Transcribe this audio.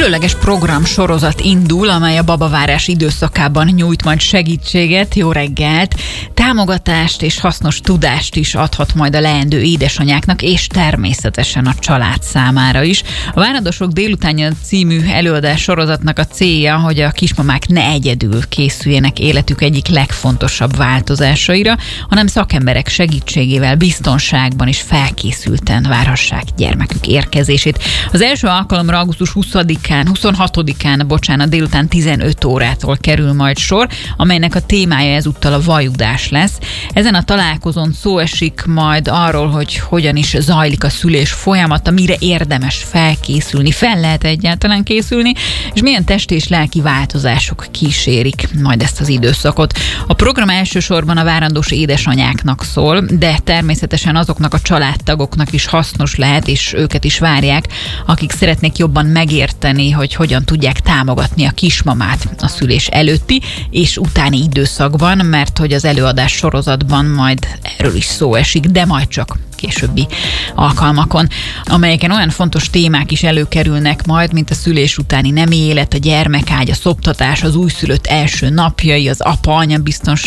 különleges programsorozat indul, amely a babavárás időszakában nyújt majd segítséget, jó reggelt, támogatást és hasznos tudást is adhat majd a leendő édesanyáknak, és természetesen a család számára is. A Várandosok délutánja című előadás sorozatnak a célja, hogy a kismamák ne egyedül készüljenek életük egyik legfontosabb változásaira, hanem szakemberek segítségével biztonságban és felkészülten várhassák gyermekük érkezését. Az első alkalomra augusztus 26-án délután 15 órától kerül majd sor, amelynek a témája ezúttal a vajudás lesz. Ezen a találkozón szó esik majd arról, hogy hogyan is zajlik a szülés folyamata, mire érdemes felkészülni, fel lehet egyáltalán készülni, és milyen testi és lelki változások kísérik majd ezt az időszakot. A program elsősorban a várandós édesanyáknak szól, de természetesen azoknak a családtagoknak is hasznos lehet, és őket is várják, akik szeretnék jobban megérteni, hogy hogyan tudják támogatni a kismamát a szülés előtti és utáni időszakban, mert hogy az előadás sorozatban majd erről is szó esik, de majd csak későbbi alkalmakon, amelyeken olyan fontos témák is előkerülnek majd, mint a szülés utáni nemi élet, a gyermekágy, a szoptatás, az újszülött első napjai, az apa-anya biztonság,